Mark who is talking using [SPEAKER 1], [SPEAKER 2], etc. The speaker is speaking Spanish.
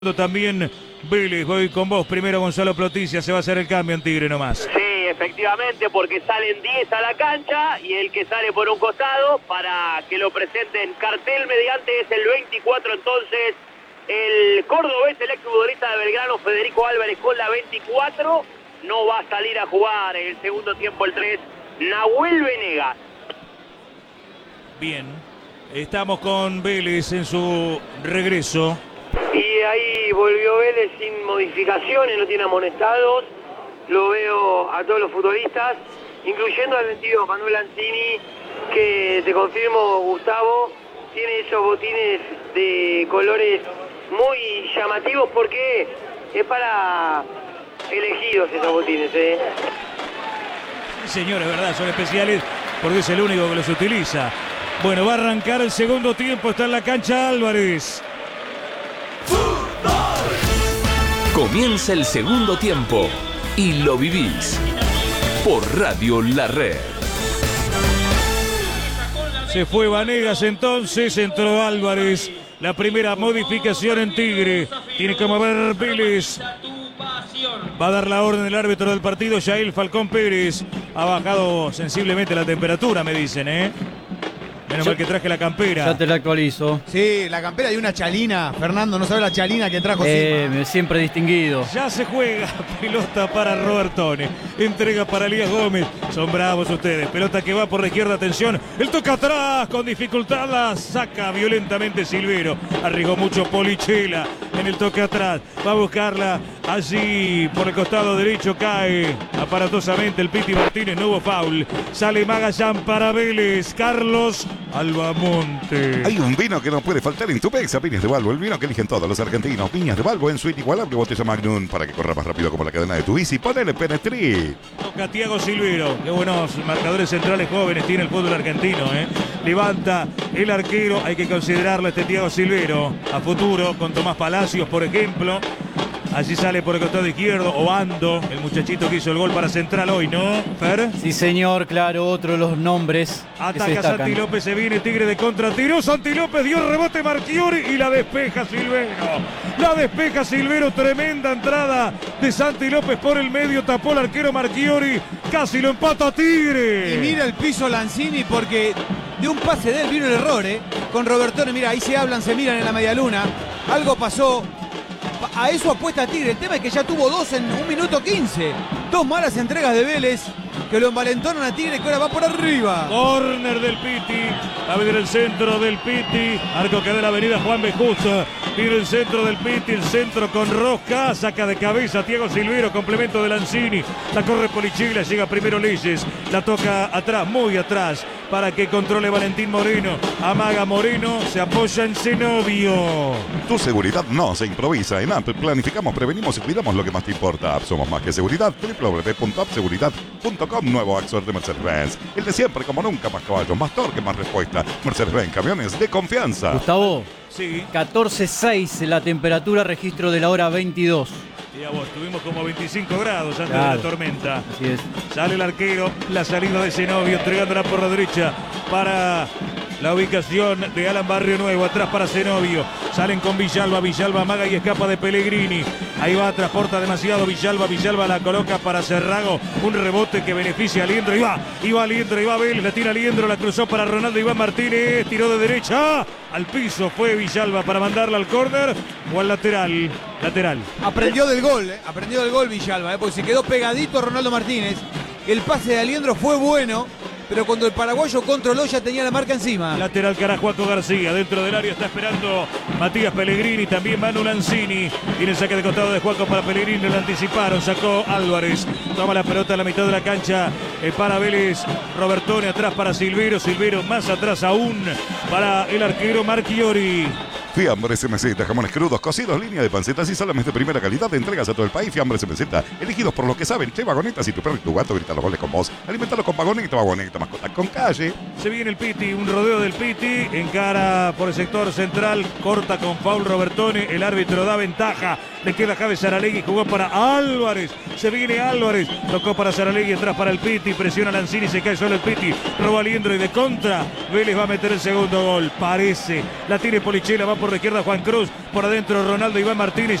[SPEAKER 1] También Vélez, voy con vos primero. Gonzalo Ploticia, se va a hacer el cambio en Tigre nomás.
[SPEAKER 2] Sí, efectivamente, porque salen 10 a la cancha y el que sale por un costado para que lo presenten cartel mediante es el 24. Entonces el cordobés, el exfutbolista de Belgrano, Federico Álvarez, con la 24, no va a salir a jugar en el segundo tiempo el 3, Nahuel Venegas.
[SPEAKER 1] Bien, estamos con Vélez en su regreso.
[SPEAKER 2] Y ahí volvió Vélez sin modificaciones, no tiene amonestados. Lo veo a todos los futbolistas, incluyendo al 22, Manuel Lanzini, que te confirmo, Gustavo, tiene esos botines de colores muy llamativos porque es para elegidos esos botines, ¿eh?
[SPEAKER 1] Señores, verdad, son especiales porque es el único que los utiliza. Bueno, va a arrancar el segundo tiempo, está en la cancha Álvarez.
[SPEAKER 3] Comienza el segundo tiempo y lo vivís por Radio La Red.
[SPEAKER 1] Se fue Vanegas, entonces entró Álvarez. La primera modificación en Tigre. Tiene que mover Vélez. Va a dar la orden el árbitro del partido, Yael Falcón Pérez. Ha bajado sensiblemente la temperatura, me dicen, ¿eh? Menos mal que traje la campera.
[SPEAKER 4] Ya te la actualizo.
[SPEAKER 5] Sí, la campera de una chalina. Fernando, ¿no sabe la chalina que trajo Silva?
[SPEAKER 4] Siempre distinguido.
[SPEAKER 1] Ya se juega. Pelota para Robertone. Entrega para Elías Gómez. Son bravos ustedes. Pelota que va por la izquierda. Atención. El toca atrás. Con dificultad la saca violentamente Silvero. Arriesgó mucho Polichela en el toque atrás. Va a buscarla allí por el costado derecho. Cae aparatosamente el Piti Martínez. No hubo foul. Sale Magallán para Vélez. Carlos Albamonte.
[SPEAKER 6] Hay un vino que no puede faltar en tu Pexa, Viñas de Balbo, el vino que eligen todos los argentinos. Viñas de Balbo en su inigualable botella Magnum para que corra más rápido como la cadena de tu bici. Ponele Penetri.
[SPEAKER 1] Toca Thiago Silvero. Qué buenos marcadores centrales jóvenes tiene el fútbol argentino, ¿eh? Levanta el arquero. Hay que considerarlo este Thiago Silvero a futuro con Tomás Palacios, por ejemplo. Allí sale por el costado izquierdo Obando, el muchachito que hizo el gol para Central hoy, ¿no, Fer?
[SPEAKER 4] Sí, señor, claro, otro de los nombres que se
[SPEAKER 1] Ataca
[SPEAKER 4] destacan.
[SPEAKER 1] Santi López, se viene Tigre de contra, tiró Santi López, dio rebote Marchiori y la despeja Silvero. La despeja Silvero, tremenda entrada de Santi López por el medio, tapó el arquero Marchiori, casi lo empata Tigre.
[SPEAKER 5] Y mira el piso Lanzini porque de un pase de él vino el error, ¿eh? Con Robertone, mira, ahí se hablan, se miran en la medialuna. Algo pasó. A eso apuesta Tigre. El tema es que ya tuvo dos en 1 minuto 15. Dos malas entregas de Vélez que lo envalentonan a Tigre, que ahora va por arriba.
[SPEAKER 1] Corner del Piti. Va a venir el centro del Piti. Arco que da la avenida Juan B. Justo. Viene el centro del Piti. El centro con Rosca. Saca de cabeza Thiago Silvero. Complemento de Lanzini. La corre Polichila. Llega primero Leyes. La toca atrás, muy atrás. Para que controle Valentín Moreno. Amaga Moreno. Se apoya en Zenobio.
[SPEAKER 6] Tu seguridad no se improvisa. En AMP planificamos, prevenimos y cuidamos lo que más te importa. Somos más que seguridad. www.appseguridad.com. Nuevo Axor de Mercedes-Benz. El de siempre, como nunca, más caballos, más torque, más respuesta. Mercedes-Benz, camiones de confianza.
[SPEAKER 4] Gustavo,
[SPEAKER 1] Sí.
[SPEAKER 4] 14.6 la temperatura, registro de la hora 22.
[SPEAKER 1] Y a vos, tuvimos como 25 grados antes
[SPEAKER 4] Claro.
[SPEAKER 1] de la tormenta.
[SPEAKER 4] Así es.
[SPEAKER 1] Sale el arquero, la salida de Zenobio, entregándola por la derecha para la ubicación de Alan Barrio Nuevo. Atrás para Zenobio. Salen con Villalba. Villalba amaga y escapa de Pellegrini. Ahí va, transporta demasiado Villalba. Villalba la coloca para Cerrago. Un rebote que beneficia a Liendro. Y va Liendro, y va Vélez. La tira Liendro, la cruzó para Ronaldo Iván Martínez. Tiró de derecha. Al piso fue Villalba para mandarla al córner o al lateral. Lateral.
[SPEAKER 5] Aprendió del gol, ¿eh? Aprendió del gol Villalba, ¿eh? Porque se quedó pegadito a Ronaldo Martínez. El pase de Aliendro fue bueno, pero cuando el paraguayo controló ya tenía la marca encima.
[SPEAKER 1] Lateral Carajuaco García. Dentro del área está esperando Matías Pellegrini. También Manu Lanzini. Tiene el saque de costado de Juaco para Pellegrini. Lo anticiparon. Sacó Álvarez. Toma la pelota a la mitad de la cancha para Vélez. Robertone atrás para Silvero. Silvero más atrás aún para el arquero Marchiori.
[SPEAKER 6] Fiambres MZ, jamones crudos, cocidos, línea de pancetas y salames de primera calidad de entregas a todo el país. Fiambres MZ, elegidos por los que saben. Che, vagonetas, y tu perro y tu gato gritan los goles con vos. Alimentalo con vagoneta, vagoneta, mascota con calle.
[SPEAKER 1] Se viene el Piti, un rodeo del Piti, encara por el sector central, corta con foul Robertone, el árbitro da ventaja Le queda Javes Saralegui, jugó para Álvarez. Se viene Álvarez. Tocó para Saralegui, atrás para el Piti. Presiona Lanzini, se cae solo el Piti. Roba Liendro y de contra. Vélez va a meter el segundo gol. Parece. La tiene Polichela, va por la izquierda Juan Cruz. Por adentro Ronaldo Iván Martínez.